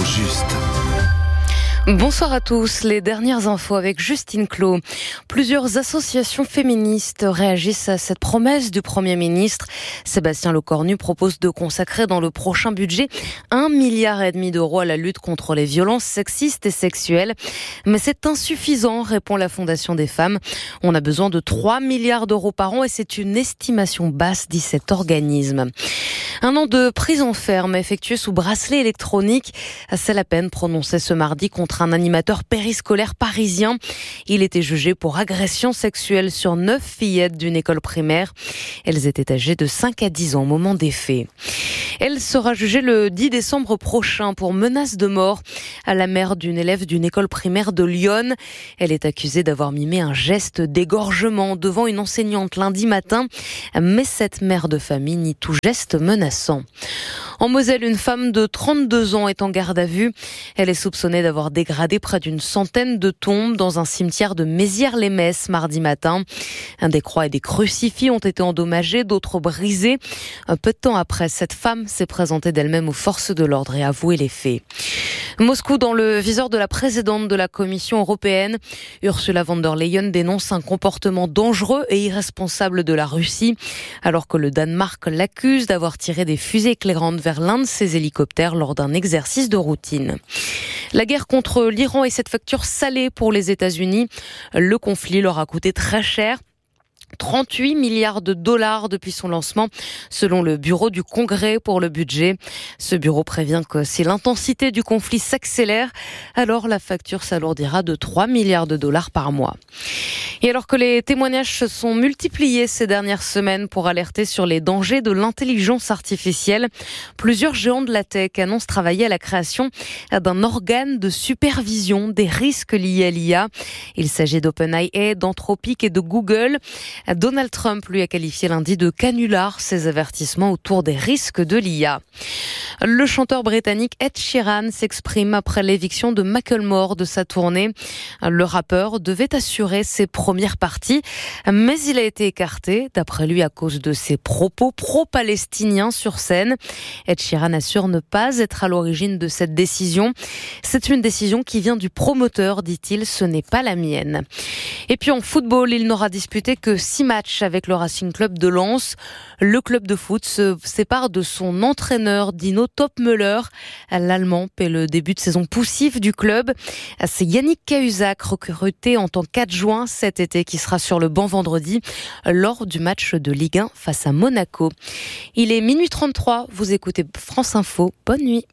juste. Bonsoir à tous. Les dernières infos avec Justine Clos. Plusieurs associations féministes réagissent à cette promesse du Premier ministre. Sébastien Lecornu propose de consacrer dans le prochain budget 1,5 milliard d'euros à la lutte contre les violences sexistes et sexuelles. Mais c'est insuffisant, répond la Fondation des femmes. On a besoin de 3 milliards d'euros par an et c'est une estimation basse, dit cet organisme. Un an de prison ferme effectué sous bracelet électronique. C'est la peine prononcée ce mardi contre un animateur périscolaire parisien. Il était jugé pour agression sexuelle sur 9 fillettes d'une école primaire. Elles étaient âgées de 5 à 10 ans au moment des faits. Elle sera jugée le 10 décembre prochain pour menace de mort à la mère d'une élève d'une école primaire de Lyon. Elle est accusée d'avoir mimé un geste d'égorgement devant une enseignante lundi matin. Mais cette mère de famille nie tout geste menaçant. En Moselle, une femme de 32 ans est en garde à vue. Elle est soupçonnée d'avoir dégradé près d'une centaine de tombes dans un cimetière de Mézières-les-Messes mardi matin. Des croix et des crucifix ont été endommagés, d'autres brisés. Un peu de temps après, cette femme s'est présentée d'elle-même aux forces de l'ordre et a avoué les faits. Moscou dans le viseur de la présidente de la Commission européenne. Ursula von der Leyen dénonce un comportement dangereux et irresponsable de la Russie, alors que le Danemark l'accuse d'avoir tiré des fusées éclairantes vers l'un de ses hélicoptères lors d'un exercice de routine. La guerre contre l'Iran et cette facture salée pour les États-Unis. Le conflit leur a coûté très cher. 38 milliards de dollars depuis son lancement, selon le bureau du Congrès pour le budget. Ce bureau prévient que si l'intensité du conflit s'accélère, alors la facture s'alourdira de 3 milliards de dollars par mois. Et alors que les témoignages se sont multipliés ces dernières semaines pour alerter sur les dangers de l'intelligence artificielle, plusieurs géants de la tech annoncent travailler à la création d'un organe de supervision des risques liés à l'IA. Il s'agit d'OpenAI, d'Anthropic et de Google. Donald Trump lui a qualifié lundi de canular ses avertissements autour des risques de l'IA. Le chanteur britannique Ed Sheeran s'exprime après l'éviction de Macklemore de sa tournée. Le rappeur devait assurer ses premières parties, mais il a été écarté, d'après lui, à cause de ses propos pro-palestiniens sur scène. Ed Sheeran assure ne pas être à l'origine de cette décision. C'est une décision qui vient du promoteur, dit-il, ce n'est pas la mienne. Et puis en football, il n'aura disputé que 6 matchs avec le Racing Club de Lens. Le club de foot se sépare de son entraîneur Dino Topmöller. L'Allemand paie le début de saison poussif du club. C'est Yannick Cahuzac, recruté en tant qu'adjoint cet été, qui sera sur le banc vendredi lors du match de Ligue 1 face à Monaco. Il est minuit 33, vous écoutez France Info, bonne nuit.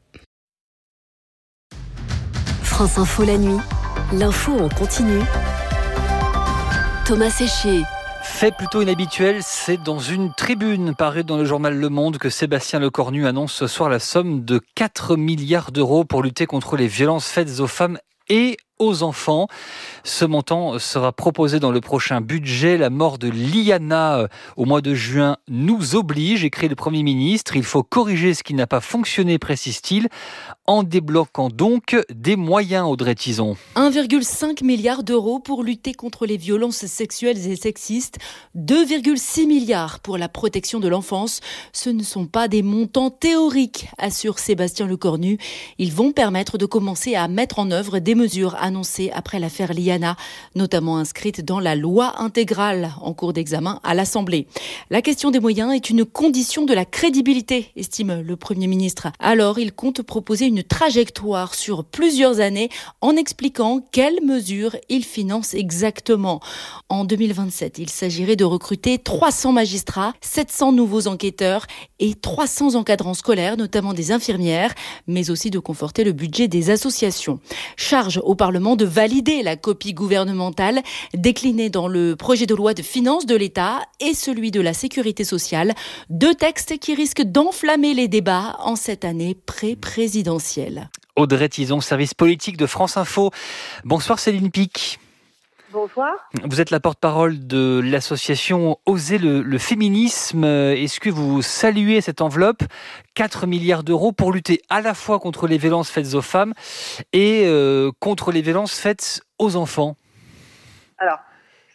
France Info la nuit, l'info en continu. Thomas Séchier. Fait plutôt inhabituel, c'est dans une tribune parue dans le journal Le Monde que Sébastien Lecornu annonce ce soir la somme de 4 milliards d'euros pour lutter contre les violences faites aux femmes et aux enfants. Ce montant sera proposé dans le prochain budget. La mort de Liana au mois de juin nous oblige, écrit le Premier ministre. Il faut corriger ce qui n'a pas fonctionné, précise-t-il, en débloquant donc des moyens, Audrey Tizon. 1,5 milliard d'euros pour lutter contre les violences sexuelles et sexistes, 2,6 milliards pour la protection de l'enfance. Ce ne sont pas des montants théoriques, assure Sébastien Lecornu. Ils vont permettre de commencer à mettre en œuvre des mesures annoncées après l'affaire Liana, notamment inscrite dans la loi intégrale en cours d'examen à l'Assemblée. La question des moyens est une condition de la crédibilité, estime le Premier ministre. Alors, il compte proposer une trajectoire sur plusieurs années en expliquant quelles mesures il finance exactement. En 2027, il s'agirait de recruter 300 magistrats, 700 nouveaux enquêteurs et 300 encadrants scolaires, notamment des infirmières, mais aussi de conforter le budget des associations. Charge au Parlement de valider la copie gouvernementale déclinée dans le projet de loi de finances de l'État et celui de la sécurité sociale, 2 textes qui risquent d'enflammer les débats en cette année pré-présidentielle. Audrey Tizon, service politique de France Info. Bonsoir Céline Pic. Bonsoir. Vous êtes la porte-parole de l'association Oser le féminisme. Est-ce que vous saluez cette enveloppe, 4 milliards d'euros, pour lutter à la fois contre les violences faites aux femmes et contre les violences faites aux enfants ? Alors, ce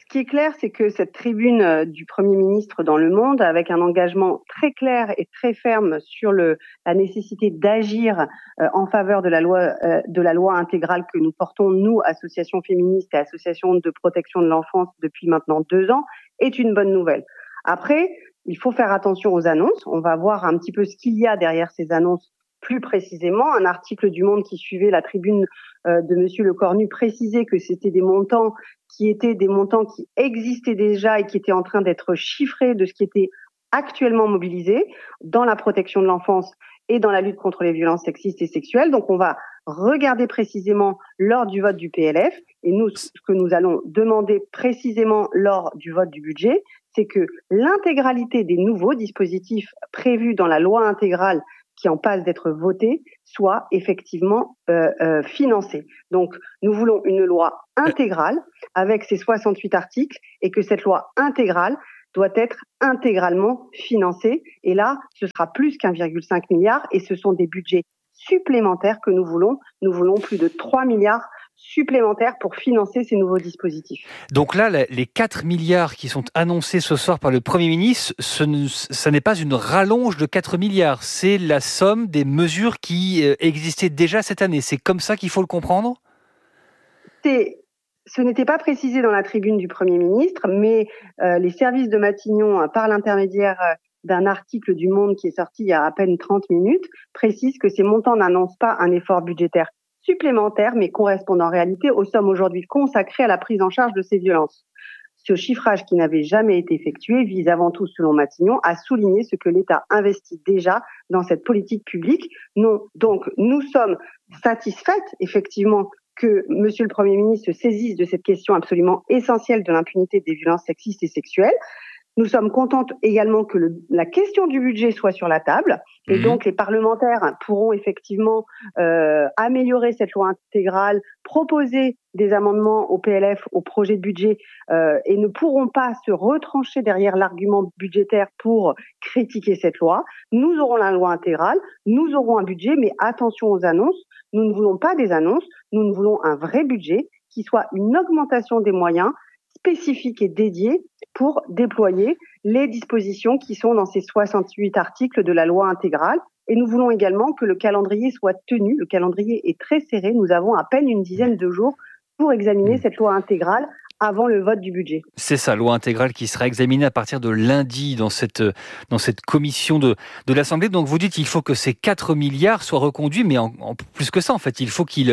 Ce qui est clair, c'est que cette tribune du Premier ministre dans Le Monde, avec un engagement très clair et très ferme sur la nécessité d'agir en faveur de la loi intégrale que nous portons, nous, associations féministes et associations de protection de l'enfance depuis maintenant 2 ans, est une bonne nouvelle. Après, il faut faire attention aux annonces. On va voir un petit peu ce qu'il y a derrière ces annonces plus précisément. Un article du Monde qui suivait la tribune de Monsieur Le Cornu précisait que c'était des montants qui existaient déjà et qui étaient en train d'être chiffrés de ce qui était actuellement mobilisé dans la protection de l'enfance et dans la lutte contre les violences sexistes et sexuelles. Donc on va regarder précisément lors du vote du PLF, et nous, ce que nous allons demander précisément lors du vote du budget, c'est que l'intégralité des nouveaux dispositifs prévus dans la loi intégrale qui en passe d'être votée soit effectivement financée. Donc nous voulons une loi intégrale avec ses 68 articles, et que cette loi intégrale doit être intégralement financée. Et là, ce sera plus qu'1,5 milliard, et ce sont des budgets supplémentaires que nous voulons. Nous voulons plus de 3 milliards supplémentaires pour financer ces nouveaux dispositifs. Donc là, les 4 milliards qui sont annoncés ce soir par le Premier ministre, ce n'est pas une rallonge de 4 milliards, c'est la somme des mesures qui existaient déjà cette année. C'est comme ça qu'il faut le comprendre ? Ce n'était pas précisé dans la tribune du Premier ministre, mais les services de Matignon, par l'intermédiaire d'un article du Monde qui est sorti il y a à peine 30 minutes, précisent que ces montants n'annoncent pas un effort budgétaire supplémentaire, mais correspondent en réalité aux sommes aujourd'hui consacrées à la prise en charge de ces violences. Ce chiffrage qui n'avait jamais été effectué vise avant tout, selon Matignon, à souligner ce que l'État investit déjà dans cette politique publique. Donc, nous sommes satisfaites, effectivement, que Monsieur le Premier ministre se saisisse de cette question absolument essentielle de l'impunité des violences sexistes et sexuelles. Nous sommes contentes également que la question du budget soit sur la table, et donc les parlementaires pourront effectivement améliorer cette loi intégrale, proposer des amendements au PLF, au projet de budget, et ne pourront pas se retrancher derrière l'argument budgétaire pour critiquer cette loi. Nous aurons la loi intégrale, nous aurons un budget, mais attention aux annonces. Nous ne voulons pas des annonces, nous voulons un vrai budget qui soit une augmentation des moyens spécifiques et dédiés pour déployer les dispositions qui sont dans ces 68 articles de la loi intégrale. Et nous voulons également que le calendrier soit tenu. Le calendrier est très serré. Nous avons à peine une dizaine de jours pour examiner cette loi intégrale avant le vote du budget. C'est ça, loi intégrale qui sera examinée à partir de lundi dans cette commission de l'Assemblée. Donc vous dites qu'il faut que ces 4 milliards soient reconduits, mais en plus que ça, en fait, il faut qu'il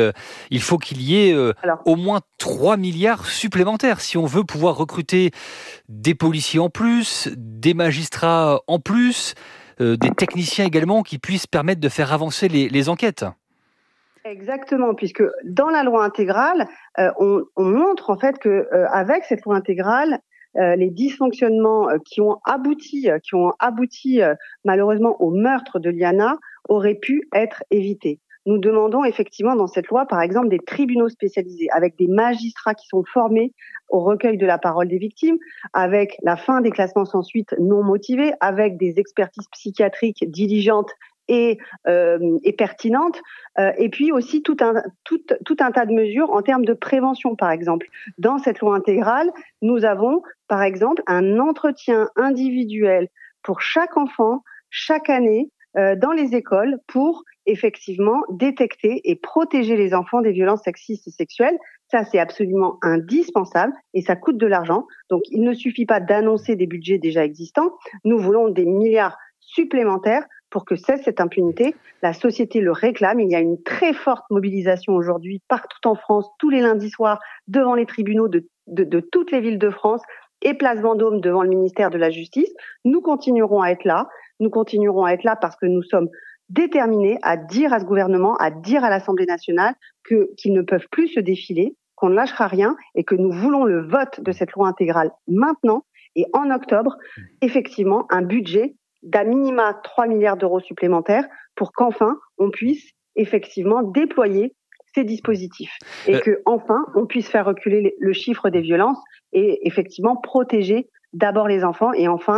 y ait au moins 3 milliards supplémentaires si on veut pouvoir recruter des policiers en plus, des magistrats en plus, des techniciens également qui puissent permettre de faire avancer les enquêtes. Exactement, puisque dans la loi intégrale, on montre en fait que avec cette loi intégrale, les dysfonctionnements qui ont abouti malheureusement au meurtre de Liana auraient pu être évités. Nous demandons effectivement dans cette loi, par exemple, des tribunaux spécialisés, avec des magistrats qui sont formés au recueil de la parole des victimes, avec la fin des classements sans suite non motivés, avec des expertises psychiatriques diligentes et pertinentes, et puis aussi tout un tas de mesures en termes de prévention, par exemple. Dans cette loi intégrale, nous avons, par exemple, un entretien individuel pour chaque enfant, chaque année, dans les écoles, pour effectivement détecter et protéger les enfants des violences sexistes et sexuelles. Ça, c'est absolument indispensable et ça coûte de l'argent. Donc, il ne suffit pas d'annoncer des budgets déjà existants. Nous voulons des milliards supplémentaires pour que cesse cette impunité. La société le réclame. Il y a une très forte mobilisation aujourd'hui partout en France, tous les lundis soirs, devant les tribunaux de toutes les villes de France et place Vendôme devant le ministère de la Justice. Nous continuerons à être là. Nous continuerons à être là parce que nous sommes déterminés à dire à ce gouvernement, à dire à l'Assemblée nationale qu'ils ne peuvent plus se défiler, qu'on ne lâchera rien et que nous voulons le vote de cette loi intégrale maintenant et en octobre, effectivement, un budget d'à minima 3 milliards d'euros supplémentaires pour qu'enfin on puisse effectivement déployer ces dispositifs et que enfin on puisse faire reculer le chiffre des violences et effectivement protéger d'abord les enfants et enfin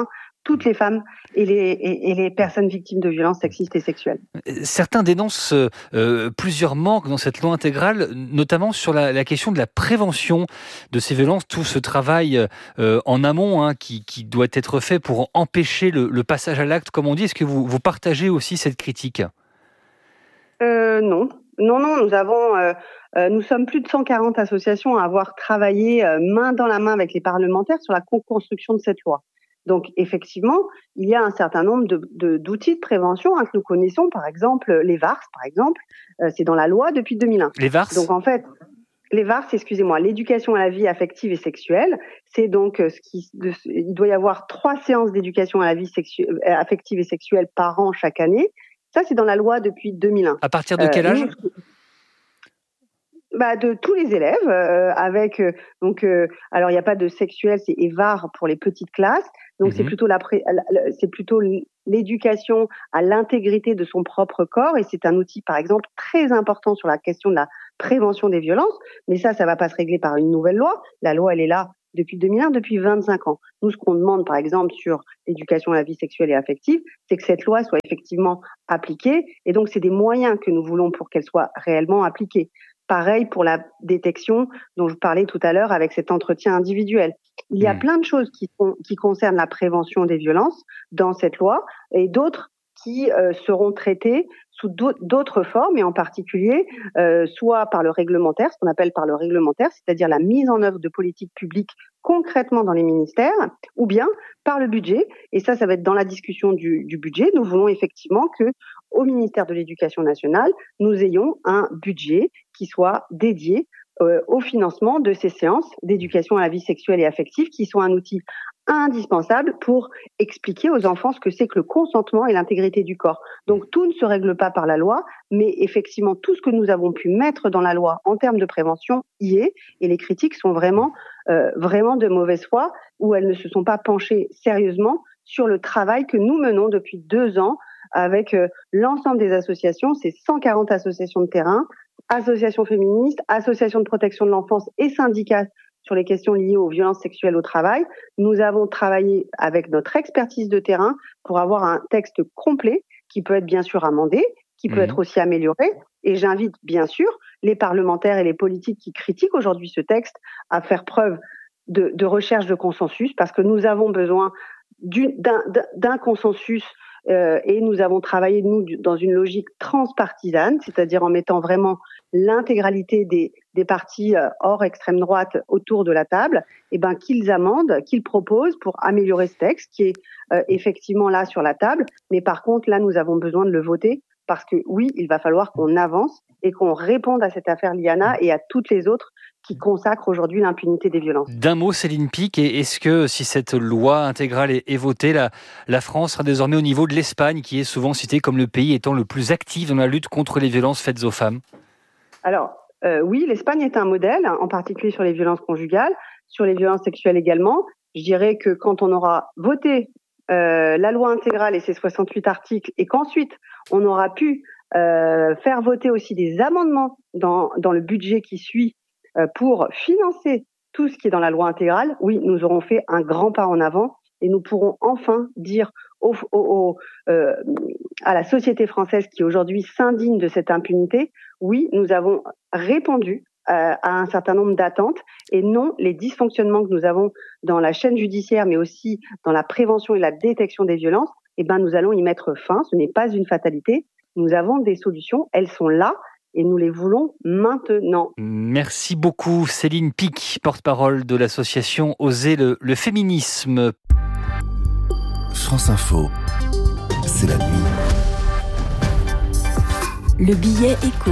toutes les femmes et les personnes victimes de violences sexistes et sexuelles. Certains dénoncent plusieurs manques dans cette loi intégrale, notamment sur la question de la prévention de ces violences, tout ce travail en amont qui doit être fait pour empêcher le passage à l'acte, comme on dit. Est-ce que vous partagez aussi cette critique ? Non, nous sommes plus de 140 associations à avoir travaillé main dans la main avec les parlementaires sur la co-construction de cette loi. Donc, effectivement, il y a un certain nombre d'outils de prévention que nous connaissons, par exemple les VARS, c'est dans la loi depuis 2001. Les VARS ? Donc, en fait, les VARS, l'éducation à la vie affective et sexuelle, c'est donc il doit y avoir 3 séances d'éducation à la vie affective et sexuelle par an chaque année. Ça, c'est dans la loi depuis 2001. À partir de quel âge ? De tous les élèves, alors il n'y a pas de sexuel, c'est EVAR pour les petites classes, donc c'est plutôt l'éducation à l'intégrité de son propre corps, et c'est un outil par exemple très important sur la question de la prévention des violences, mais ça va pas se régler par une nouvelle loi. La loi, elle est là depuis 2001, depuis 25 ans. Nous, ce qu'on demande, par exemple, sur l'éducation à la vie sexuelle et affective, c'est que cette loi soit effectivement appliquée. Et donc, c'est des moyens que nous voulons pour qu'elle soit réellement appliquée. Pareil pour la détection dont je parlais tout à l'heure avec cet entretien individuel. Il y a plein de choses qui concernent la prévention des violences dans cette loi et d'autres qui seront traitées sous d'autres formes, et en particulier soit par le réglementaire, ce qu'on appelle par le réglementaire, c'est-à-dire la mise en œuvre de politiques publiques concrètement dans les ministères, ou bien par le budget. Et ça va être dans la discussion du budget. Nous voulons effectivement que, au ministère de l'Éducation nationale, nous ayons un budget qui soit dédié au financement de ces séances d'éducation à la vie sexuelle et affective, qui sont un outil indispensable pour expliquer aux enfants ce que c'est que le consentement et l'intégrité du corps. Donc tout ne se règle pas par la loi, mais effectivement tout ce que nous avons pu mettre dans la loi en termes de prévention y est, et les critiques sont vraiment de mauvaise foi, où elles ne se sont pas penchées sérieusement sur le travail que nous menons depuis 2 ans avec l'ensemble des associations, ces 140 associations de terrain, associations féministes, associations de protection de l'enfance et syndicats sur les questions liées aux violences sexuelles au travail. Nous avons travaillé avec notre expertise de terrain pour avoir un texte complet qui peut être bien sûr amendé, qui peut être aussi amélioré. Et j'invite bien sûr les parlementaires et les politiques qui critiquent aujourd'hui ce texte à faire preuve de recherche de consensus, parce que nous avons besoin d'un consensus et nous avons travaillé, nous, dans une logique transpartisane, c'est-à-dire en mettant vraiment l'intégralité des partis hors extrême droite autour de la table, et qu'ils amendent, qu'ils proposent pour améliorer ce texte qui est effectivement là sur la table. Mais par contre, là, nous avons besoin de le voter parce que oui, il va falloir qu'on avance et qu'on réponde à cette affaire Liana et à toutes les autres qui consacrent aujourd'hui l'impunité des violences. D'un mot, Céline Picq, est-ce que si cette loi intégrale est votée, la France sera désormais au niveau de l'Espagne, qui est souvent citée comme le pays étant le plus actif dans la lutte contre les violences faites aux femmes ? Alors, oui, l'Espagne est un modèle, en particulier sur les violences conjugales, sur les violences sexuelles également. Je dirais que quand on aura voté la loi intégrale et ses 68 articles, et qu'ensuite on aura pu faire voter aussi des amendements dans le budget qui suit pour financer tout ce qui est dans la loi intégrale, oui, nous aurons fait un grand pas en avant et nous pourrons enfin dire à la société française qui aujourd'hui s'indigne de cette impunité, oui, nous avons répondu à un certain nombre d'attentes, et non, les dysfonctionnements que nous avons dans la chaîne judiciaire, mais aussi dans la prévention et la détection des violences, nous allons y mettre fin. Ce n'est pas une fatalité. Nous avons des solutions, elles sont là, et nous les voulons maintenant. Merci beaucoup Céline Picq, porte-parole de l'association Oser le féminisme. France Info, c'est la nuit. Le billet écho.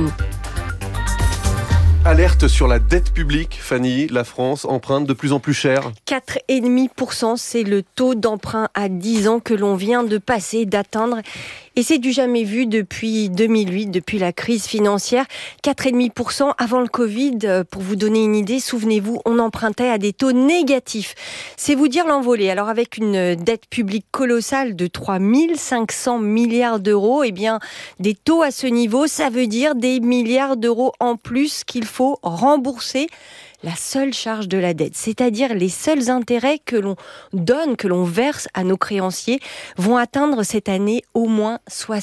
Alerte sur la dette publique, Fanny. La France emprunte de plus en plus cher. 4,5%, c'est le taux d'emprunt à 10 ans que l'on vient de passer, d'atteindre. Et c'est du jamais vu depuis 2008, depuis la crise financière. 4,5% avant le Covid. Pour vous donner une idée, souvenez-vous, on empruntait à des taux négatifs. C'est vous dire l'envolée. Alors avec une dette publique colossale de 3 500 milliards d'euros, des taux à ce niveau, ça veut dire des milliards d'euros en plus qu'il faut rembourser la seule charge de la dette, c'est-à-dire les seuls intérêts que l'on donne, que l'on verse à nos créanciers, vont atteindre cette année au moins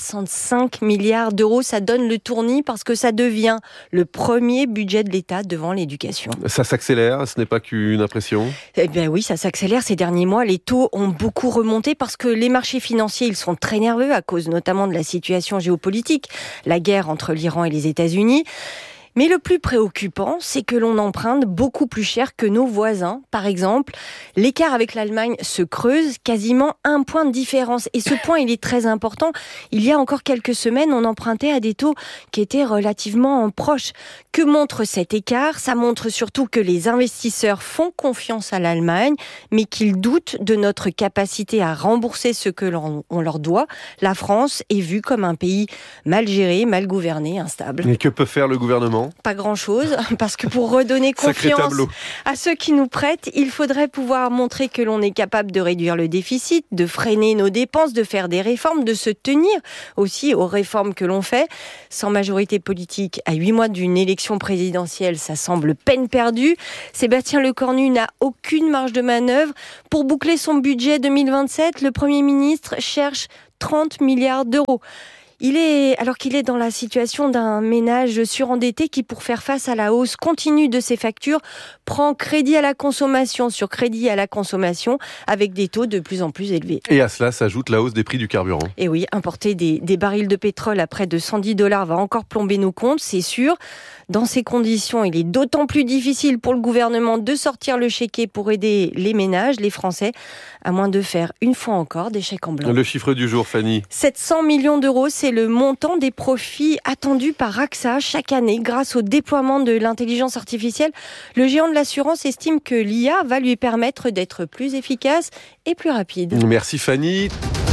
65 milliards d'euros. Ça donne le tournis parce que ça devient le premier budget de l'État devant l'éducation. Ça s'accélère, ce n'est pas qu'une impression? Eh bien oui, ça s'accélère ces derniers mois. Les taux ont beaucoup remonté parce que les marchés financiers, ils sont très nerveux à cause notamment de la situation géopolitique, la guerre entre l'Iran et les États-Unis. Mais le plus préoccupant, c'est que l'on emprunte beaucoup plus cher que nos voisins. Par exemple, l'écart avec l'Allemagne se creuse, quasiment 1 point de différence. Et ce point, il est très important. Il y a encore quelques semaines, on empruntait à des taux qui étaient relativement proches. Que montre cet écart? Ça montre surtout que les investisseurs font confiance à l'Allemagne, mais qu'ils doutent de notre capacité à rembourser ce que l'on leur doit. La France est vue comme un pays mal géré, mal gouverné, instable. Et que peut faire le gouvernement? Pas grand-chose, parce que pour redonner confiance à ceux qui nous prêtent, il faudrait pouvoir montrer que l'on est capable de réduire le déficit, de freiner nos dépenses, de faire des réformes, de se tenir aussi aux réformes que l'on fait. Sans majorité politique, à 8 mois d'une élection présidentielle, ça semble peine perdue. Sébastien Lecornu n'a aucune marge de manœuvre. Pour boucler son budget 2027, le Premier ministre cherche 30 milliards d'euros. Alors qu'il est dans la situation d'un ménage surendetté qui, pour faire face à la hausse continue de ses factures, prend crédit à la consommation sur crédit à la consommation avec des taux de plus en plus élevés. Et à cela s'ajoute la hausse des prix du carburant. Et oui, importer des barils de pétrole à près de $110 va encore plomber nos comptes, c'est sûr. Dans ces conditions, il est d'autant plus difficile pour le gouvernement de sortir le chéquier pour aider les ménages, les Français, à moins de faire une fois encore des chèques en blanc. Le chiffre du jour, Fanny. 700 millions d'euros, c'est le montant des profits attendus par AXA chaque année grâce au déploiement de l'intelligence artificielle. Le géant de l'assurance estime que l'IA va lui permettre d'être plus efficace et plus rapide. Merci Fanny.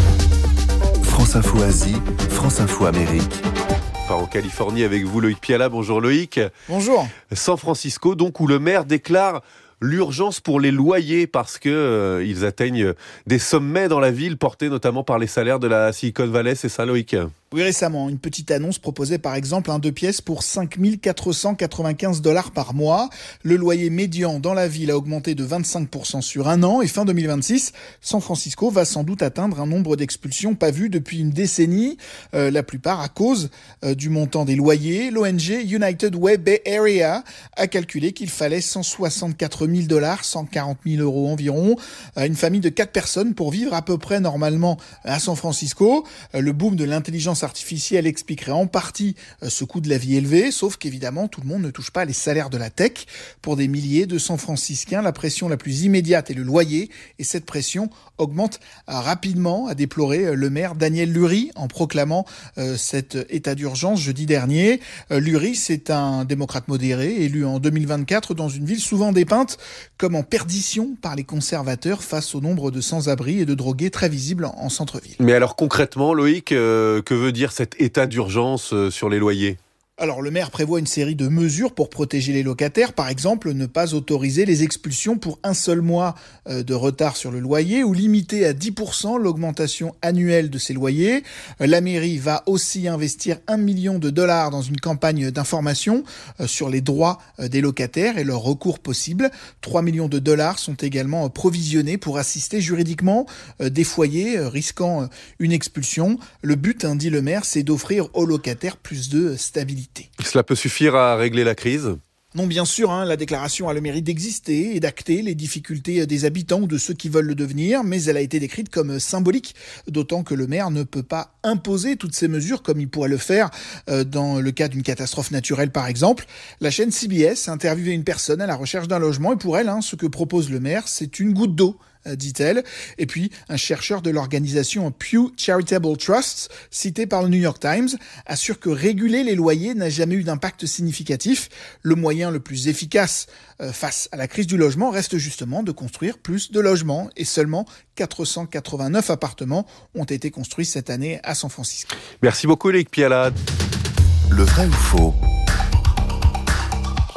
France Info Asie, France Info Amérique. En Californie avec vous Loïc Piala. Bonjour Loïc. Bonjour. San Francisco, donc, où le maire déclare l'urgence pour les loyers parce que ils atteignent des sommets dans la ville, portés notamment par les salaires de la Silicon Valley. C'est ça Loïc? Oui, récemment, une petite annonce proposait par exemple un 2 pièces pour $5 495 par mois. Le loyer médian dans la ville a augmenté de 25% sur un an et fin 2026, San Francisco va sans doute atteindre un nombre d'expulsions pas vu depuis une décennie, la plupart à cause du montant des loyers. L'ONG United Way Bay Area a calculé qu'il fallait $164 000, 140 000 € environ, à une famille de 4 personnes pour vivre à peu près normalement à San Francisco. Le boom de l'intelligence artificielle expliquerait en partie ce coût de la vie élevé, sauf qu'évidemment tout le monde ne touche pas les salaires de la tech. Pour des milliers de San Franciscains, la pression la plus immédiate est le loyer, et cette pression augmente rapidement, a déploré le maire Daniel Lurie en proclamant cet état d'urgence jeudi dernier. Lurie, c'est un démocrate modéré, élu en 2024 dans une ville souvent dépeinte comme en perdition par les conservateurs face au nombre de sans-abri et de drogués très visibles en centre-ville. Mais alors concrètement, Loïc, que veut dire cet état d'urgence sur les loyers ? Alors le maire prévoit une série de mesures pour protéger les locataires, par exemple ne pas autoriser les expulsions pour un seul mois de retard sur le loyer ou limiter à 10% l'augmentation annuelle de ces loyers. La mairie va aussi investir $1 million dans une campagne d'information sur les droits des locataires et leurs recours possibles. $3 millions sont également provisionnés pour assister juridiquement des foyers risquant une expulsion. Le but, dit le maire, c'est d'offrir aux locataires plus de stabilité. Cela peut suffire à régler la crise ? Non, bien sûr, la déclaration a le mérite d'exister et d'acter les difficultés des habitants ou de ceux qui veulent le devenir, mais elle a été décrite comme symbolique, d'autant que le maire ne peut pas imposer toutes ces mesures comme il pourrait le faire dans le cas d'une catastrophe naturelle par exemple. La chaîne CBS a interviewé une personne à la recherche d'un logement et pour elle, ce que propose le maire, c'est une goutte d'eau, dit-elle. Et puis, un chercheur de l'organisation Pew Charitable Trusts, cité par le New York Times, assure que réguler les loyers n'a jamais eu d'impact significatif. Le moyen le plus efficace face à la crise du logement reste justement de construire plus de logements. Et seulement 489 appartements ont été construits cette année à San Francisco. Merci beaucoup, Loïc Piala. Le vrai ou faux ?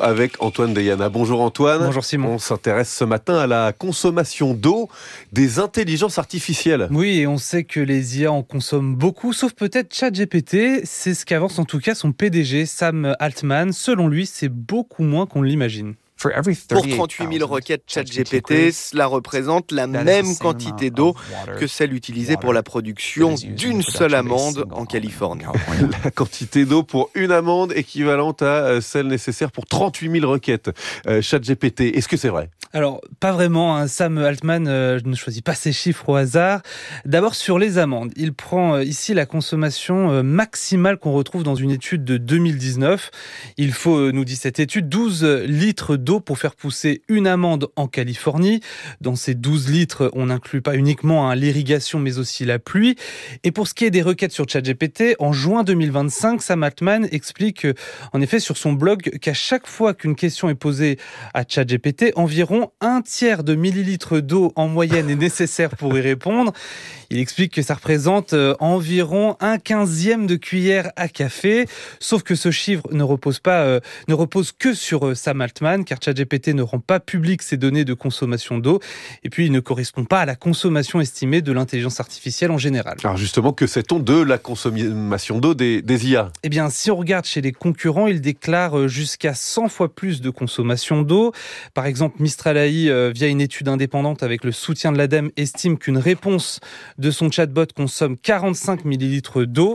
avec Antoine Deyana. Bonjour Antoine. Bonjour Simon. On s'intéresse ce matin à la consommation d'eau des intelligences artificielles. Oui, et on sait que les IA en consomment beaucoup, sauf peut-être ChatGPT. C'est ce qu'avance en tout cas son PDG, Sam Altman. Selon lui, c'est beaucoup moins qu'on l'imagine. Pour 38 000 requêtes ChatGPT, cela représente la même quantité d'eau que celle utilisée pour la production d'une seule amande en Californie. La quantité d'eau pour une amande équivalente à celle nécessaire pour 38 000 requêtes ChatGPT. Est-ce que c'est vrai ? Alors, pas vraiment. Hein. Sam Altman ne choisit pas ses chiffres au hasard. D'abord, sur les amendes. Il prend ici la consommation maximale qu'on retrouve dans une étude de 2019. Il faut, nous dit cette étude, 12 litres d'eau pour faire pousser une amande en Californie. Dans ces 12 litres, on n'inclut pas uniquement l'irrigation, mais aussi la pluie. Et pour ce qui est des requêtes sur ChatGPT, en juin 2025, Sam Altman explique en effet sur son blog qu'à chaque fois qu'une question est posée à ChatGPT, environ 1/3 de millilitres d'eau en moyenne est nécessaire pour y répondre. Il explique que ça représente environ 1/15 de cuillère à café. Sauf que ce chiffre ne repose que sur Sam Altman, car ChatGPT ne rend pas public ses données de consommation d'eau. Et puis, il ne correspond pas à la consommation estimée de l'intelligence artificielle en général. Alors justement, que sait-on de la consommation d'eau des IA ? Eh bien, si on regarde chez les concurrents, ils déclarent jusqu'à 100 fois plus de consommation d'eau. Par exemple, Mistral AI, via une étude indépendante avec le soutien de l'ADEME, estime qu'une réponse de son chatbot consomme 45 millilitres d'eau.